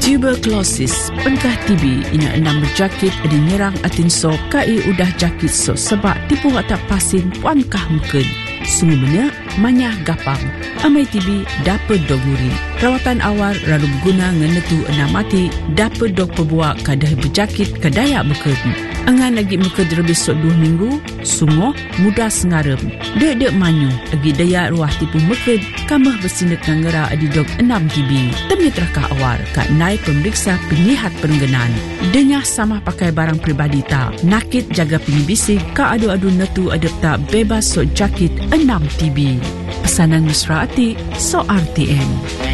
Tuberculosis, penkah TB ina enam berjakit di nyerang atin so kai udah jakit so sebab tipu atak pasin puankah mungkin. Sungguh benar, manyah gapang. Amai TB dapat doguri. Rawatan awal lalu berguna ngenetu enam mati dapat dog pebuak kadah berjakit kadaya mungkin. Angan lagi mungkin lebih sok 2 minggu, sungguh mudah sengaram. Dek manyu, lagi daya ruah tipu mungkin, kamah bersindak ngera di dog 6 TB. Temnya terakah awal, kat naik pemeriksa penyihat perengganan. Denyah sama pakai barang peribadi tak, nakit jaga penyibisi, ka adu-adu netu adep tak bebas sok jakit 6 TB. Pesanan mesra hati, so RTM.